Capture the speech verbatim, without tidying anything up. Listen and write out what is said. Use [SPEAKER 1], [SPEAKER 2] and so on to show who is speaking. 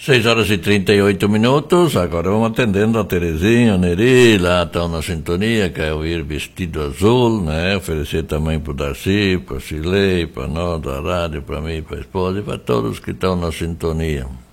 [SPEAKER 1] seis horas e trinta e oito minutos, agora vamos atendendo a Terezinha, a Neri, lá estão na sintonia, quer ouvir Vestido Azul, né? Oferecer também para o Darcy, para a Cilei, para nós da rádio, para mim, para a esposa e para todos que estão na sintonia.